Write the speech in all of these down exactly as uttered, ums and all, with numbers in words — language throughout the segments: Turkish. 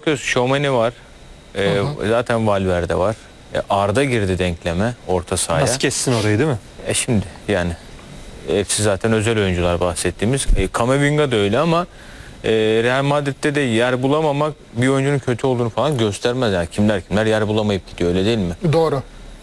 bakıyorsun Tchouaméni var. E, Hı hı. zaten Valverde var. E, Arda girdi denkleme orta sahaya. Nasıl kessin orayı değil mi? E şimdi yani hepsi zaten özel oyuncular bahsettiğimiz. E, Camavinga da öyle ama e, Real Madrid'de de yer bulamamak bir oyuncunun kötü olduğunu falan göstermez. Yani kimler kimler yer bulamayıp gidiyor, öyle değil mi? Doğru.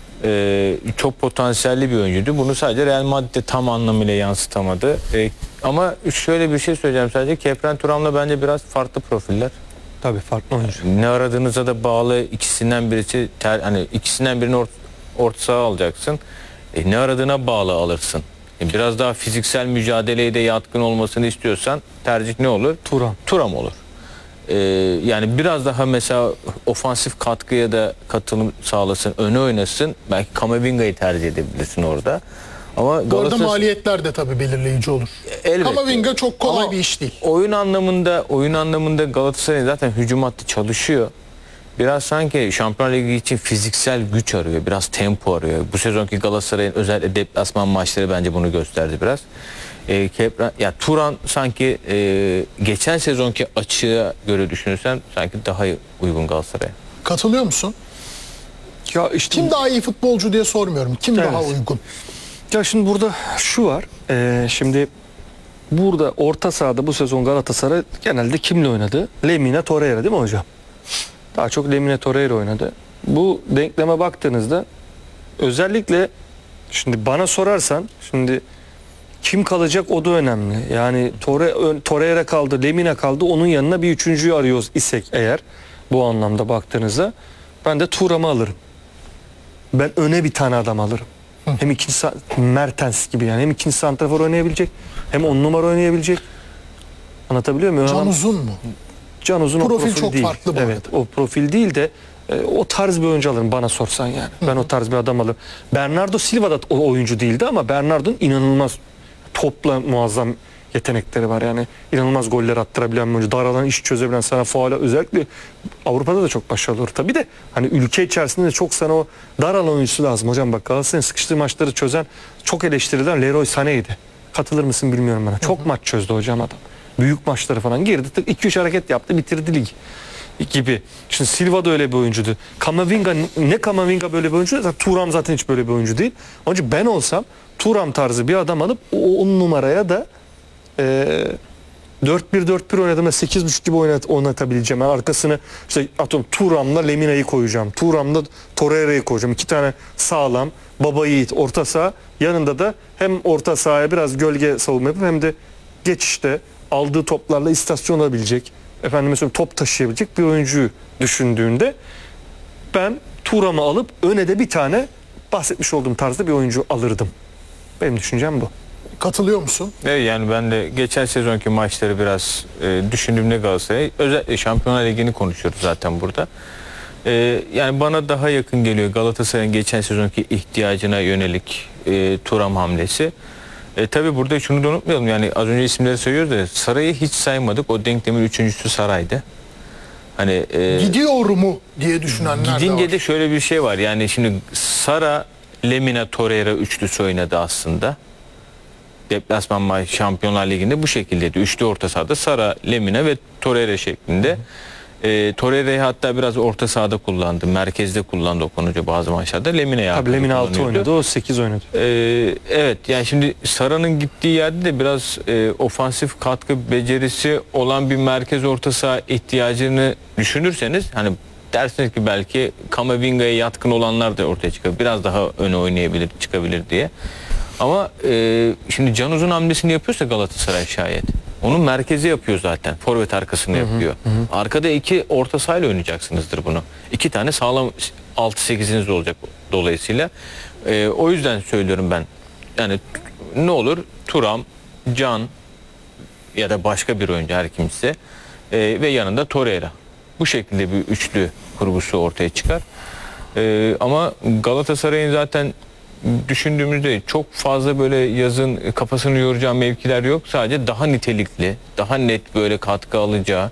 E, çok potansiyelli bir oyuncuydu. Bunu sadece Real Madrid'de tam anlamıyla yansıtamadı. E, ama şöyle bir şey söyleyeceğim sadece. Kepren Thuram'la bence biraz farklı profiller. Tabii farklı oyuncu. Ne aradığınıza da bağlı, ikisinden birisi ter, hani ikisinden birini or, orta saha alacaksın. E, ne aradığına bağlı alırsın. E, biraz daha fiziksel mücadeleye de yatkın olmasını istiyorsan tercih ne olur? Thuram. Thuram olur. E, yani biraz daha mesela ofansif katkıya da katılım sağlasın, öne oynasın. Belki Camavinga'yı tercih edebilirsin orada. Ama Bu arada Galatasaray maliyetler de tabii belirleyici olur. elbette. Camavinga çok kolay Ama bir iş değil. Oyun anlamında oyun anlamında Galatasaray zaten hücum hattı çalışıyor. Biraz sanki Şampiyonlar Ligi için fiziksel güç arıyor. Biraz tempo arıyor. Bu sezonki Galatasaray'ın özellikle deplasman maçları bence bunu gösterdi biraz. E, Kepren, ya Turan sanki e, geçen sezonki açığa göre düşünürsen sanki daha uygun Galatasaray'a. Katılıyor musun? Ya işte Kim daha iyi futbolcu diye sormuyorum. Kim Evet. daha uygun? Ya şimdi burada şu var. Ee, şimdi burada orta sahada bu sezon Galatasaray genelde kimle oynadı? Lemina Torreira değil mi hocam? Daha çok Lemina Torreira oynadı. Bu denkleme baktığınızda özellikle şimdi bana sorarsan şimdi kim kalacak o da önemli. Yani Torre, Torreira kaldı, Lemina kaldı. Onun yanına bir üçüncüyü arıyoruz isek eğer bu anlamda baktığınızda ben de Thuram'ı alırım. Ben öne bir tane adam alırım. Hem ikinci Mertens gibi yani hem ikinci santrafor oynayabilecek hem on numara oynayabilecek. Anlatabiliyor muyum? Can Uzun mu? Can Uzun Profil o profil çok değil. farklı bu Evet, o profil değil de e, o tarz bir oyuncu alırım bana sorsan yani. Hı hı. Ben o tarz bir adam alırım. Bernardo Silva da o oyuncu değildi ama Bernardo'nun inanılmaz topla muazzam yetenekleri var yani. İnanılmaz goller attırabilen bir oyuncu. Dar alan iş çözebilen, sana faula özellikle Avrupa'da da çok başarılı olur. Tabii de hani ülke içerisinde de çok sana o dar alan oyuncusu lazım hocam. Bak Galatasaray'ın sıkıştığı maçları çözen, çok eleştirilen Leroy Sané'ydi. Katılır mısın bilmiyorum bana. Çok hı hı. maç çözdü hocam adam. Büyük maçları falan girdi. iki üç hareket yaptı, bitirdi lig gibi. Şimdi Silva da öyle bir oyuncuydu. Camavinga, ne Camavinga böyle bir oyuncu? Thuram zaten hiç böyle bir oyuncu değil. Onun için ben olsam Thuram tarzı bir adam alıp o on numaraya da e, dört bir dört bir oynadığımda sekiz buçuk gibi oynat, oynatabileceğim. Yani arkasını işte atıyorum Thuram'la Lemina'yı koyacağım. Thuram'la Torreira'yı koyacağım. İki tane sağlam, baba yiğit orta saha. Yanında da hem orta sahaya biraz gölge savunma yapıp hem de geçişte aldığı toplarla istasyon alabilecek, efendim mesela top taşıyabilecek bir oyuncuyu düşündüğünde ben Thuram'ı alıp öne de bir tane bahsetmiş olduğum tarzda bir oyuncu alırdım. Benim düşüncem bu. Katılıyor musun? Evet, yani ben de geçen sezonki maçları biraz e, düşündüğümde Galatasaray, özellikle Şampiyonlar Ligi'ni konuşuyoruz zaten burada. E, yani bana daha yakın geliyor Galatasaray'ın geçen sezonki ihtiyacına yönelik e, Thuram hamlesi. E, tabii burada şunu da unutmayalım, yani az önce isimleri sayıyoruz da Saray'ı hiç saymadık. O denklemin üçüncüsü Saray'dı. Hani e, gidiyor mu diye düşünenler de var. Gidince de şöyle bir şey var. Yani şimdi Sara, Lemina, Torreira üçlüsü oynadı aslında. Deplasman maçı Şampiyonlar Ligi'nde bu şekildeydi. Üçlü orta sahada Sara, Lemina ve Torreira şeklinde. E, Torreira'yı hatta biraz orta sahada kullandı. Merkezde kullandı o konuca bazı maçlarda. Lemina'yı Tabii Lemina altı oynadı, o sekiz oynadı. E, evet, yani şimdi Sara'nın gittiği yerde de biraz e, ofansif katkı becerisi olan bir merkez orta saha ihtiyacını düşünürseniz hani dersiniz ki belki Camavinga'ya yatkın olanlar da ortaya çıkar. Biraz daha öne oynayabilir, çıkabilir diye. Ama e, şimdi Can Uzun hamlesini yapıyorsa Galatasaray şayet. Onun merkezi yapıyor zaten. Forvet arkasını yapıyor. Hı hı. Arkada iki orta sahayla oynayacaksınızdır bunu. İki tane sağlam altı sekiziniz olacak dolayısıyla. E, o yüzden söylüyorum ben. Yani ne olur Thuram, Can ya da başka bir oyuncu her kimse e, ve yanında Torreira. Bu şekilde bir üçlü kurgusu ortaya çıkar. E, ama Galatasaray'ın zaten düşündüğümüzde çok fazla böyle yazın kafasını yoracağı mevkiler yok. Sadece daha nitelikli, daha net böyle katkı alacağı,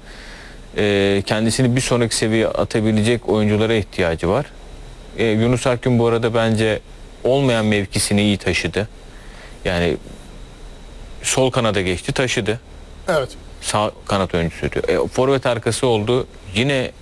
e, kendisini bir sonraki seviyeye atabilecek oyunculara ihtiyacı var. E, Yunus Akgün bu arada bence olmayan mevkisini iyi taşıdı. Yani sol kanada geçti, taşıdı. Evet. Sağ kanat oyuncusuydu. E, forvet arkası oldu. Yine